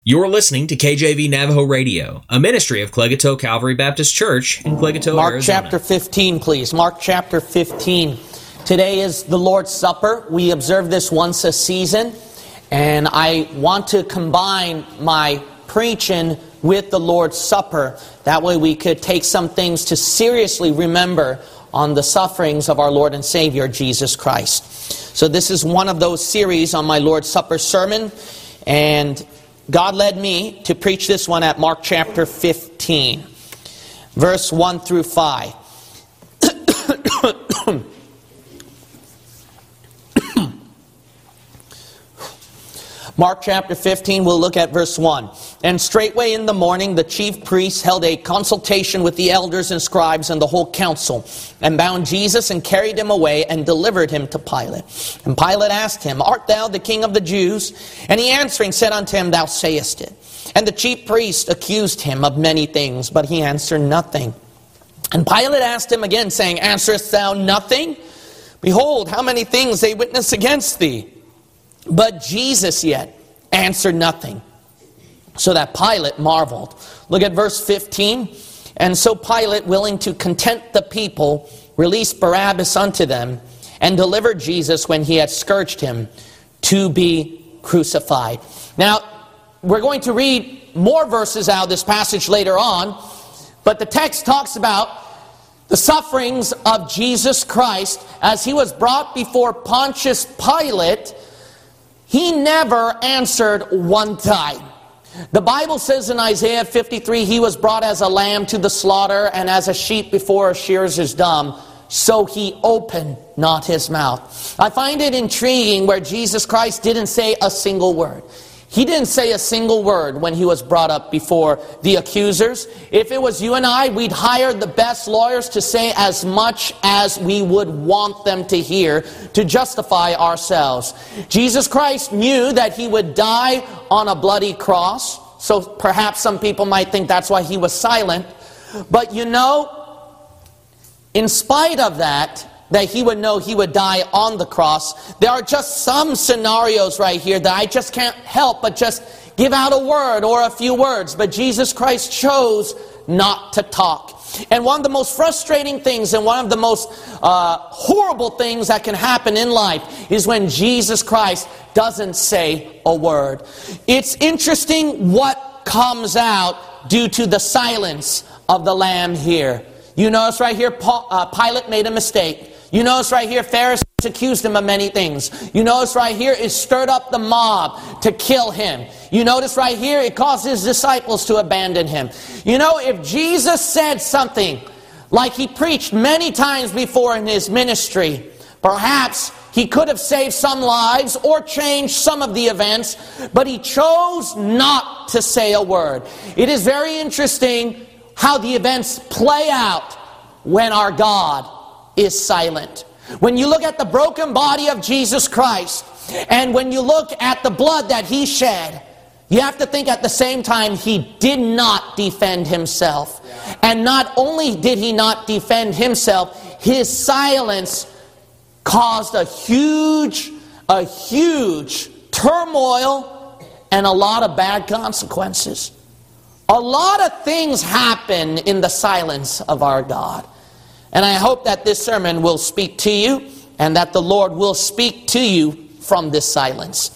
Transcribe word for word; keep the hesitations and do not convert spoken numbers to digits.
You're listening to K J V Navajo Radio, a ministry of Clegato Calvary Baptist Church in Clegato, Mark Arizona. chapter fifteen, please. Mark chapter fifteen. Today is the Lord's Supper. We observe this once a season, and I want to combine my preaching with the Lord's Supper. That way we could take some things to seriously remember on the sufferings of our Lord and Savior, Jesus Christ. So this is one of those series on my Lord's Supper sermon, and God led me to preach this one at Mark chapter fifteen, verse one through five. Mark chapter fifteen, we'll look at verse one. And straightway in the morning the chief priests held a consultation with the elders and scribes and the whole council, and bound Jesus and carried him away and delivered him to Pilate. And Pilate asked him, Art thou the king of the Jews? And he answering said unto him, Thou sayest it. And the chief priests accused him of many things, but he answered nothing. And Pilate asked him again, saying, Answerest thou nothing? Behold, how many things they witness against thee. But Jesus yet answered nothing, so that Pilate marveled. Look at verse fifteen. And so Pilate, willing to content the people, released Barabbas unto them, and delivered Jesus, when he had scourged him, to be crucified. Now, we're going to read more verses out of this passage later on, but the text talks about the sufferings of Jesus Christ as he was brought before Pontius Pilate. He never answered one time. The Bible says in Isaiah fifty-three, he was brought as a lamb to the slaughter, and as a sheep before a shears is dumb, so he opened not his mouth. I find it intriguing where Jesus Christ didn't say a single word. He didn't say a single word when he was brought up before the accusers. If it was you and I, we'd hire the best lawyers to say as much as we would want them to hear to justify ourselves. Jesus Christ knew that he would die on a bloody cross. So perhaps some people might think that's why he was silent. But you know, in spite of that, that he would know he would die on the cross, there are just some scenarios right here that I just can't help but just give out a word or a few words. But Jesus Christ chose not to talk. And one of the most frustrating things and one of the most uh, horrible things that can happen in life is when Jesus Christ doesn't say a word. It's interesting what comes out due to the silence of the Lamb here. You notice right here, Paul, uh, Pilate made a mistake. You notice right here, Pharisees accused him of many things. You notice right here, it stirred up the mob to kill him. You notice right here, it caused his disciples to abandon him. You know, if Jesus said something like he preached many times before in his ministry, perhaps he could have saved some lives or changed some of the events, but he chose not to say a word. It is very interesting how the events play out when our God is silent. When you look at the broken body of Jesus Christ, and when you look at the blood that he shed, you have to think at the same time he did not defend himself. And not only did he not defend himself, his silence caused a huge, a huge turmoil and a lot of bad consequences. A lot of things happen in the silence of our God. And I hope that this sermon will speak to you, and that the Lord will speak to you from this silence.